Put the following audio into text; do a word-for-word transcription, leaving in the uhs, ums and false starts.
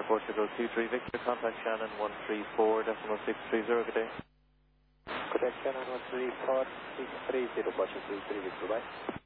Air Portugal two three Victor, contact Shannon one three four decimal six three zero, good day. Contact Shannon one three four six three zero, Portugal two three Victor, bye.